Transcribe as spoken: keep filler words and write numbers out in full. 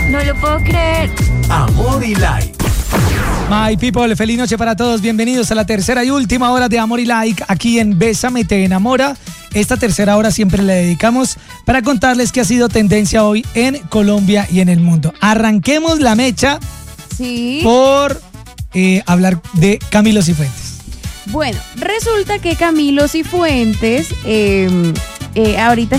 No lo puedo creer. Amor y Like. My people, feliz noche para todos. Bienvenidos a la tercera y última hora de Amor y Like aquí en Bésame Te Enamora. Esta tercera hora siempre la dedicamos para contarles qué ha sido tendencia hoy en Colombia y en el mundo. Arranquemos la mecha Sí. por eh, hablar de Camilo Cifuentes. Bueno, resulta que Camilo Cifuentes, eh, eh, ahorita